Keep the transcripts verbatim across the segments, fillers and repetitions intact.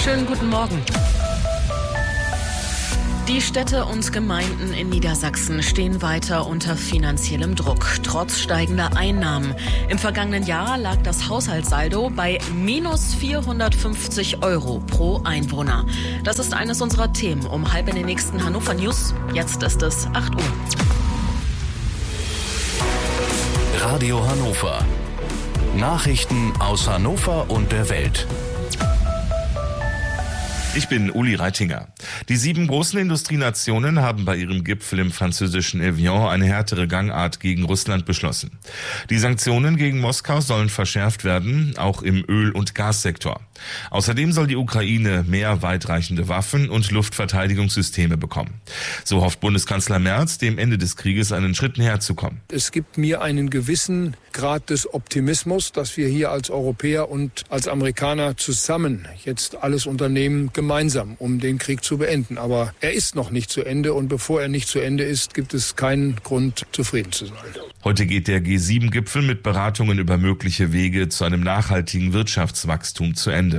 Schönen guten Morgen. Die Städte und Gemeinden in Niedersachsen stehen weiter unter finanziellem Druck, trotz steigender Einnahmen. Im vergangenen Jahr lag das Haushaltssaldo bei minus vierhundertfünfzig Euro pro Einwohner. Das ist eines unserer Themen um halb in den nächsten Hannover News. Jetzt ist es acht Uhr. Radio Hannover. Nachrichten aus Hannover und der Welt. Ich bin Uli Reitinger. Die sieben großen Industrienationen haben bei ihrem Gipfel im französischen Evian eine härtere Gangart gegen Russland beschlossen. Die Sanktionen gegen Moskau sollen verschärft werden, auch im Öl- und Gassektor. Außerdem soll die Ukraine mehr weitreichende Waffen und Luftverteidigungssysteme bekommen. So hofft Bundeskanzler Merz, dem Ende des Krieges einen Schritt näher zu kommen. Es gibt mir einen gewissen Grad des Optimismus, dass wir hier als Europäer und als Amerikaner zusammen jetzt alles unternehmen, gemeinsam, um den Krieg zu beenden. Aber er ist noch nicht zu Ende und bevor er nicht zu Ende ist, gibt es keinen Grund, zufrieden zu sein. Heute geht der G sieben Gipfel mit Beratungen über mögliche Wege zu einem nachhaltigen Wirtschaftswachstum zu Ende.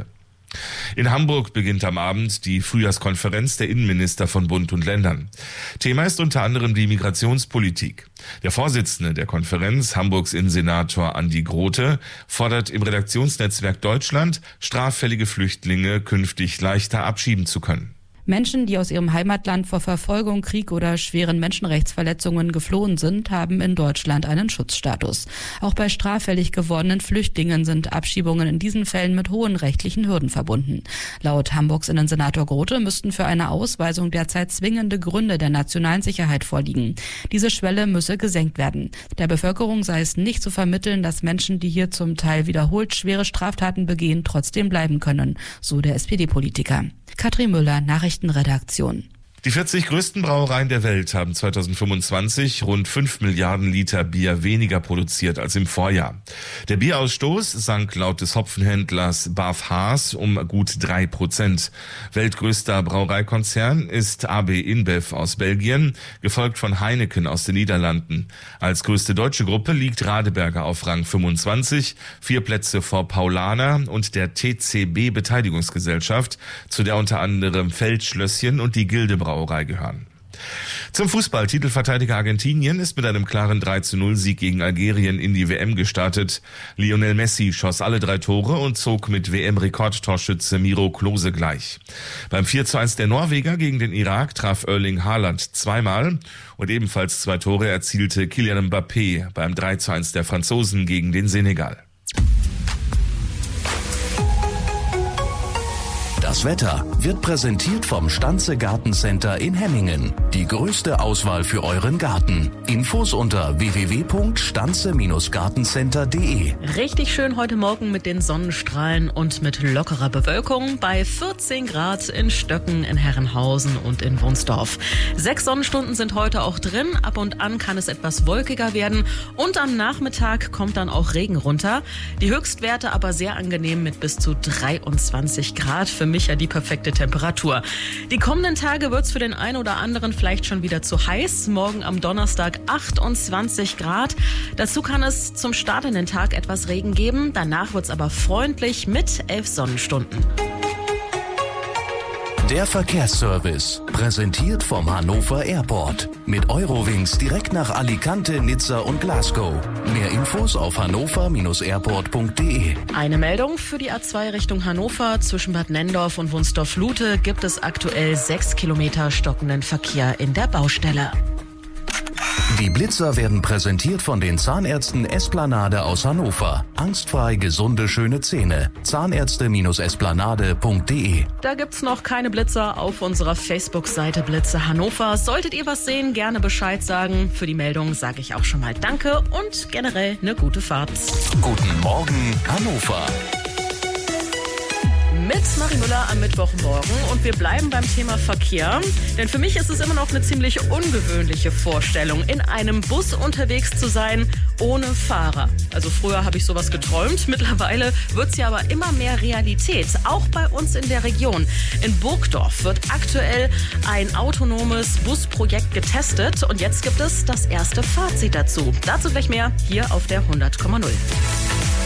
In Hamburg beginnt am Abend die Frühjahrskonferenz der Innenminister von Bund und Ländern. Thema ist unter anderem die Migrationspolitik. Der Vorsitzende der Konferenz, Hamburgs Innensenator Andi Grote, fordert im Redaktionsnetzwerk Deutschland, straffällige Flüchtlinge künftig leichter abschieben zu können. Menschen, die aus ihrem Heimatland vor Verfolgung, Krieg oder schweren Menschenrechtsverletzungen geflohen sind, haben in Deutschland einen Schutzstatus. Auch bei straffällig gewordenen Flüchtlingen sind Abschiebungen in diesen Fällen mit hohen rechtlichen Hürden verbunden. Laut Hamburgs Innensenator Grote müssten für eine Ausweisung derzeit zwingende Gründe der nationalen Sicherheit vorliegen. Diese Schwelle müsse gesenkt werden. Der Bevölkerung sei es nicht zu vermitteln, dass Menschen, die hier zum Teil wiederholt schwere Straftaten begehen, trotzdem bleiben können, so der S P D-Politiker. Katrin Müller, Nachrichtenredaktion. Die vierzig größten Brauereien der Welt haben zweitausendfünfundzwanzig rund fünf Milliarden Liter Bier weniger produziert als im Vorjahr. Der Bierausstoß sank laut des Hopfenhändlers B A F Haas um gut drei Prozent. Weltgrößter Brauereikonzern ist A B InBev aus Belgien, gefolgt von Heineken aus den Niederlanden. Als größte deutsche Gruppe liegt Radeberger auf Rang fünfundzwanzig, vier Plätze vor Paulaner und der T C B Beteiligungsgesellschaft, zu der unter anderem Feldschlösschen und die Gilde Brauerei gehören. Zum Fußball. Titelverteidiger Argentinien ist mit einem klaren drei zu null Sieg gegen Algerien in die W M gestartet. Lionel Messi schoss alle drei Tore und zog mit W M-Rekordtorschütze Miro Klose gleich. Beim vier zu eins der Norweger gegen den Irak traf Erling Haaland zweimal und ebenfalls zwei Tore erzielte Kylian Mbappé beim drei zu eins der Franzosen gegen den Senegal. Das Wetter wird präsentiert vom Stanze Gartencenter in Hemmingen. Die größte Auswahl für euren Garten. Infos unter w w w punkt stanze gartencenter punkt d e. Richtig schön heute Morgen mit den Sonnenstrahlen und mit lockerer Bewölkung bei vierzehn Grad in Stöcken, in Herrenhausen und in Wunsdorf. Sechs Sonnenstunden sind heute auch drin. Ab und an kann es etwas wolkiger werden und am Nachmittag kommt dann auch Regen runter. Die Höchstwerte aber sehr angenehm mit bis zu dreiundzwanzig Grad. Für mich ja die perfekte Temperatur. Die kommenden Tage wird es für den einen oder anderen vielleicht schon wieder zu heiß. Morgen am Donnerstag achtundzwanzig Grad. Dazu kann es zum Start in den Tag etwas Regen geben. Danach wird es aber freundlich mit elf Sonnenstunden. Der Verkehrsservice, präsentiert vom Hannover Airport. Mit Eurowings direkt nach Alicante, Nizza und Glasgow. Mehr Infos auf hannover airport punkt d e. Eine Meldung für die A zwei Richtung Hannover. Zwischen Bad Nenndorf und Wunsdorf-Lute gibt es aktuell sechs Kilometer stockenden Verkehr in der Baustelle. Die Blitzer werden präsentiert von den Zahnärzten Esplanade aus Hannover. Angstfrei gesunde, schöne Zähne. Zahnärzte esplanade punkt d e. Da gibt's noch keine Blitzer auf unserer Facebook-Seite Blitze Hannover. Solltet ihr was sehen, gerne Bescheid sagen. Für die Meldung sage ich auch schon mal Danke und generell eine gute Fahrt. Guten Morgen, Hannover. Mit Marie Müller am Mittwochmorgen und wir bleiben beim Thema Verkehr. Denn für mich ist es immer noch eine ziemlich ungewöhnliche Vorstellung, in einem Bus unterwegs zu sein ohne Fahrer. Also früher habe ich sowas geträumt, mittlerweile wird es ja aber immer mehr Realität, auch bei uns in der Region. In Burgdorf wird aktuell ein autonomes Busprojekt getestet und jetzt gibt es das erste Fazit dazu. Dazu gleich mehr hier auf der hundert Komma null.